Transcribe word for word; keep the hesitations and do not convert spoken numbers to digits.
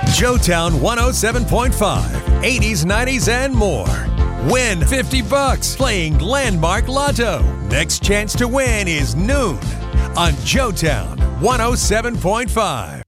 Joetown one oh seven point five, eighties, nineties, and more. Win fifty bucks playing Landmark Lotto. Next chance to win is noon on Joetown one oh seven point five.